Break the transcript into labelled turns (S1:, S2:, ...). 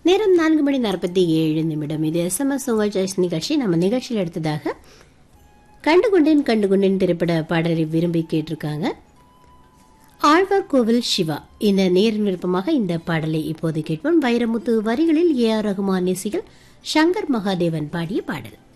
S1: நேரம் 4:47. இது SMS உங்கள் சாய்ஸ் நிகழ்ச்சி. நம்ம நிகழ்ச்சியில் எடுத்ததாக கண்டுகொண்டேன் திரைப்பட பாடலை விரும்பி கேட்டிருக்காங்க ஆழ்வார்கோவில் சிவா. இந்த நேரின் விருப்பமாக இந்த பாடலை இப்போது கேட்போம். வைரமுத்து வரிகளில் AR ரகுமான் இசையில் சங்கர் மகாதேவன் பாடிய பாடல்.